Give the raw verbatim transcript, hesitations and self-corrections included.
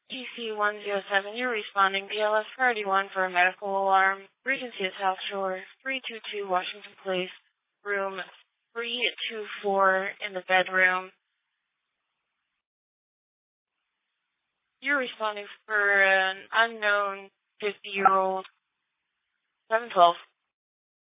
G C one zero seven, you're responding B L S priority one for a medical alarm. Regency of South Shore, three two two Washington Place, room three two four in the bedroom. You're responding for an unknown fifty-year-old. seven twelve.